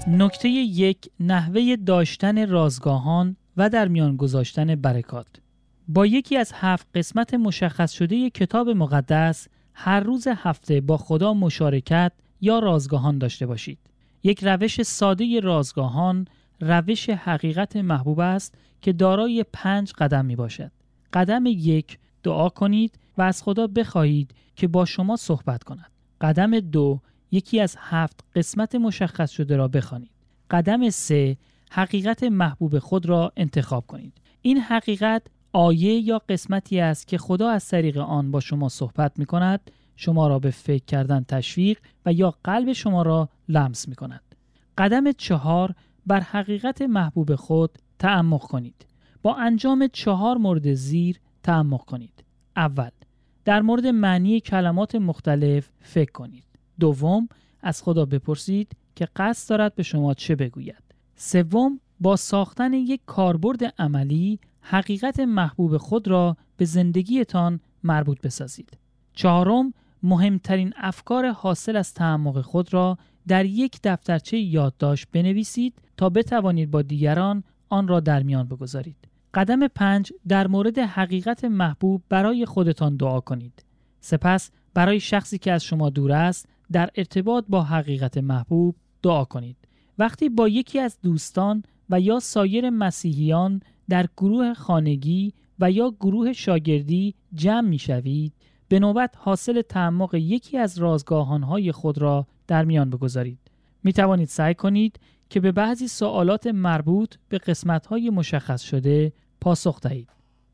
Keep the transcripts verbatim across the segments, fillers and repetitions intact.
نکته یک، نحوه داشتن رازگاهان و در میان گذاشتن برکات. با یکی از هفت قسمت مشخص شده کتاب مقدس هر روز هفته با خدا مشارکت یا رازگاهان داشته باشید. یک روش ساده رازگاهان روش حقیقت محبوب است که دارای پنج قدم می باشد. قدم یک، دعا کنید و از خدا بخواهید که با شما صحبت کند. قدم دو، یکی از هفت قسمت مشخص شده را بخوانید. قدم سه، حقیقت محبوب خود را انتخاب کنید. این حقیقت آیه یا قسمتی است که خدا از طریق آن با شما صحبت می کند، شما را به فکر کردن تشویق و یا قلب شما را لمس می کند. قدم چهار، بر حقیقت محبوب خود تعمق کنید. با انجام چهار مورد زیر تعمق کنید. اول، در مورد معنی کلمات مختلف فکر کنید. دوم، از خدا بپرسید که قصد دارد به شما چه بگوید. سوم، با ساختن یک کاربرد عملی حقیقت محبوب خود را به زندگیتان مربوط بسازید. چهارم، مهمترین افکار حاصل از تعمق خود را در یک دفترچه یادداشت بنویسید تا بتوانید با دیگران آن را در میان بگذارید. قدم پنج، در مورد حقیقت محبوب برای خودتان دعا کنید. سپس برای شخصی که از شما دور است در ارتباط با حقیقت محبوب دعا کنید. وقتی با یکی از دوستان و یا سایر مسیحیان در گروه خانگی و یا گروه شاگردی جمع می شوید، به نوبت حاصل تعمق یکی از رازگاهانهای خود را در میان بگذارید. می توانید سعی کنید که به بعضی سوالات مربوط به قسمت‌های مشخص شده پاسخ دهید.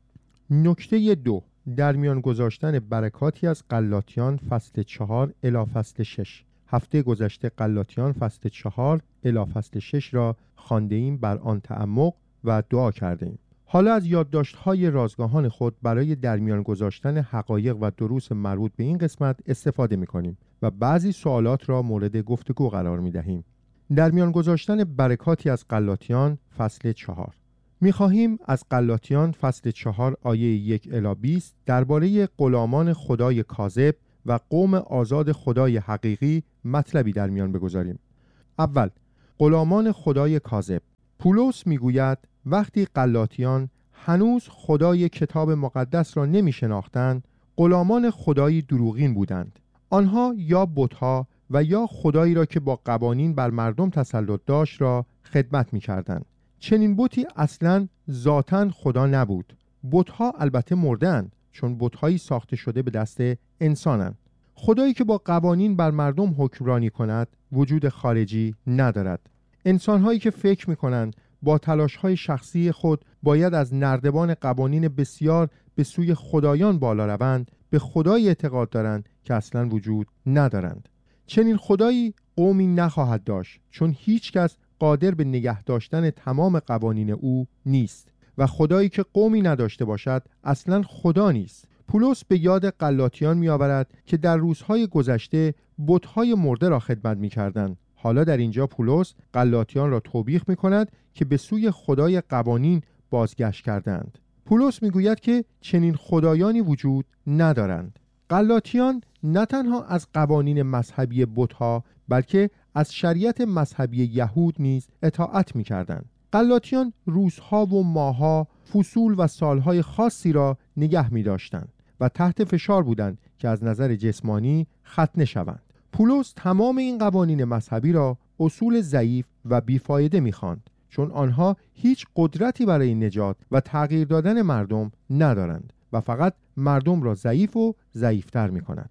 نکته دو، در میان گذاشتن برکاتی از غلاطیان فصل چهار الی فصل شش. هفته گذشته غلاطیان فصل چهار الی فصل شش را خوانده ایم، بر آن تعمق و دعا کرده ایم. حالا از یادداشت‌های رازگاهان خود برای در میان گذاشتن حقایق و دروس مربوط به این قسمت استفاده می‌کنیم و بعضی سوالات را مورد گفتگو قرار می‌دهیم. در میان گذاشتن برکاتی از غلاطیان فصل چهار. می‌خواهیم از غلاطیان فصل چهار آیه یک الی بیست درباره غلامان خدای کاذب و قوم آزاد خدای حقیقی مطلبی در میان بگذاریم. اول، غلامان خدای کاذب. پولس میگوید وقتی غلاطیان هنوز خدای کتاب مقدس را نمی شناختند، غلامان خدایی دروغین بودند. آنها یا بت‌ها و یا خدایی را که با قوانین بر مردم تسلط داشت را خدمت می کردند. چنین بتی اصلاً ذاتاً خدا نبود. بت‌ها البته مردند، چون بت‌هایی ساخته شده به دست انسانند. خدایی که با قوانین بر مردم حکمرانی کند وجود خارجی ندارد. انسان‌هایی که فکر می‌کنند با تلاش‌های شخصی خود باید از نردبان قوانین بسیار به سوی خدایان بالا روند، به خدایی اعتقاد دارند که اصلاً وجود ندارند. چنین خدایی قومی نخواهد داشت، چون هیچ کس قادر به نگه داشتن تمام قوانین او نیست و خدایی که قومی نداشته باشد اصلاً خدا نیست. پولس به یاد غلاطیان می‌آورد که در روزهای گذشته بت‌های مرده را خدمت می‌کردند. حالا در اینجا پولس غلاطیان را توبیخ می‌کند که به سوی خدای قوانین بازگشت کردند. پولس می‌گوید که چنین خدایانی وجود ندارند. غلاطیان نه تنها از قوانین مذهبی بت‌ها بلکه از شریعت مذهبی یهود نیز اطاعت می‌کردند. غلاطیان روزها و ماه‌ها، فصول و سالهای خاصی را نگه می‌داشتند و تحت فشار بودند که از نظر جسمانی ختنه شوند. پولس تمام این قوانین مذهبی را اصول ضعیف و بیفایده می‌خواند، چون آنها هیچ قدرتی برای نجات و تغییر دادن مردم ندارند و فقط مردم را ضعیف و ضعیفتر می‌کند.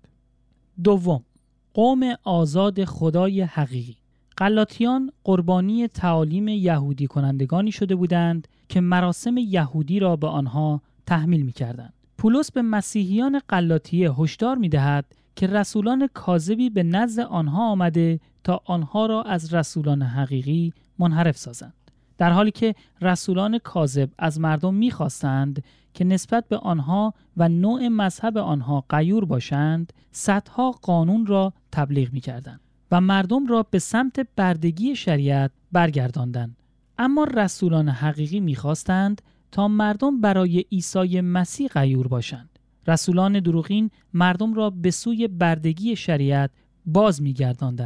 دوم، قوم آزاد خدای حقیقی. غلاطیان قربانی تعالیم یهودی کنندگانی شده بودند که مراسم یهودی را به آنها تحمیل می‌کردند. پولس به مسیحیان غلاطیه هشدار می‌دهد که رسولان کاذبی به نزد آنها آمده تا آنها را از رسولان حقیقی منحرف سازند، در حالی که رسولان کاذب از مردم می‌خواستند که نسبت به آنها و نوع مذهب آنها غیور باشند. صدها قانون را تبلیغ می‌کردند و مردم را به سمت بردگی شریعت برگرداندند. اما رسولان حقیقی می‌خواستند تا مردم برای عیسی مسیح غیور باشند. رسولان دروغین مردم را به سوی بردگی شریعت باز می‌گرداندند.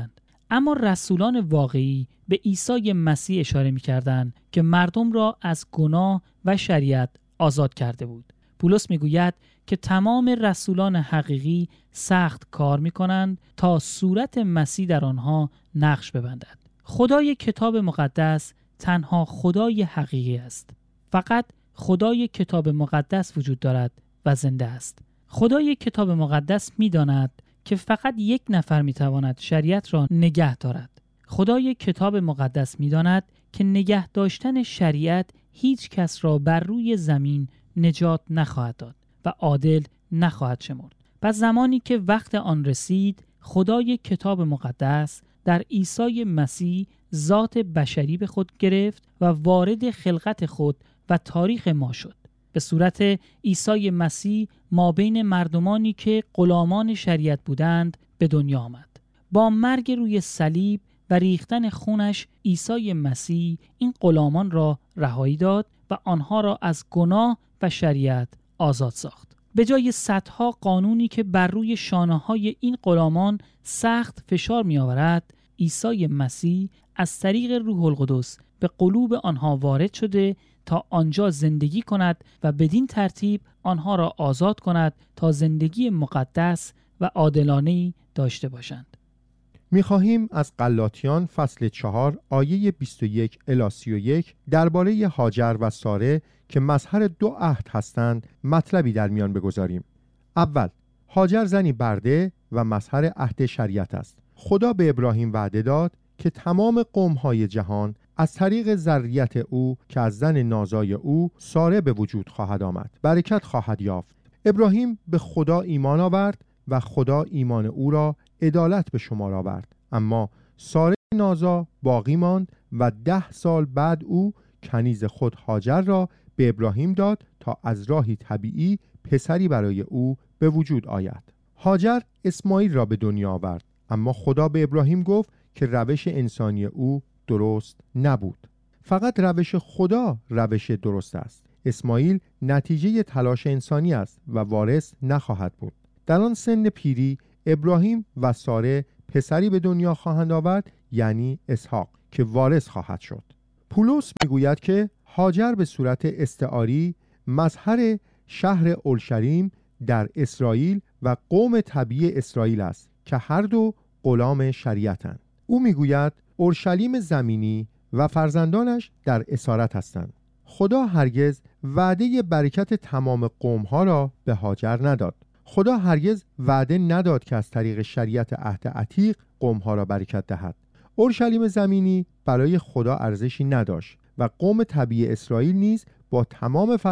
اما رسولان واقعی به عیسی مسیح اشاره می‌کردند که مردم را از گناه و شریعت آزاد کرده بود. پولس میگوید که تمام رسولان حقیقی سخت کار می‌کنند تا صورت مسیح در آنها نقش ببندد. خدای کتاب مقدس تنها خدای حقیقی است. فقط خدای کتاب مقدس وجود دارد و زنده است. خدای کتاب مقدس می‌داند که فقط یک نفر می‌تواند شریعت را نگه دارد. خدای کتاب مقدس می‌داند که نگه داشتن شریعت هیچ کس را بر روی زمین نجات نخواهد داد و عادل نخواهد شمرد. پس زمانی که وقت آن رسید، خدای کتاب مقدس در عیسی مسیح ذات بشری به خود گرفت و وارد خلقت خود و تاریخ ما شد. به صورت عیسی مسیح مابین مردمانی که غلامان شریعت بودند به دنیا آمد. با مرگ روی صلیب و ریختن خونش عیسی مسیح این غلامان را رهایی داد و آنها را از گناه و شریعت آزاد ساخت. به جای صدها قانونی که بر روی شانه‌های این غلامان سخت فشار می‌آورد، عیسی مسیح از طریق روح القدس به قلوب آنها وارد شده تا آنجا زندگی کند و بدین ترتیب آنها را آزاد کند تا زندگی مقدس و عادلانه‌ای داشته باشند. می‌خواهیم از غلاطیان فصل چهار آیه بیست و یک الی سی و یک درباره هاجر و ساره که مظهر دو عهد هستند مطلبی در میان بگذاریم. اول، هاجر زنی برده و مظهر عهد شریعت است. خدا به ابراهیم وعده داد که تمام قوم‌های جهان از طریق ذریت او که از زن نازای او ساره به وجود خواهد آمد، برکت خواهد یافت. ابراهیم به خدا ایمان آورد و خدا ایمان او را عدالت به شمار آورد. اما ساره نازا باقی ماند و ده سال بعد او کنیز خود هاجر را به ابراهیم داد تا از راهی طبیعی پسری برای او به وجود آید. هاجر اسماعیل را به دنیا آورد، اما خدا به ابراهیم گفت که روش انسانی او درست نبود. فقط روش خدا روش درست است. اسماعیل نتیجه تلاش انسانی است و وارث نخواهد بود. در آن سن پیری ابراهیم و ساره پسری به دنیا خواهند آورد، یعنی اسحاق، که وارث خواهد شد. پولس میگوید که هاجر به صورت استعاری مظهر شهر اورشلیم در اسرائیل و قوم طبیعی اسرائیل است که هر دو غلام شریعتند. او میگوید اورشلیم زمینی و فرزندانش در اسارت هستند. خدا هرگز وعده برکت تمام قوم‌ها را به هاجر نداد. خدا هرگز وعده نداد که از طریق شریعت عهد عتیق قوم‌ها را برکت دهد. اورشلیم زمینی برای خدا ارزشی نداشت و قوم طبیعی اسرائیل نیز با تمام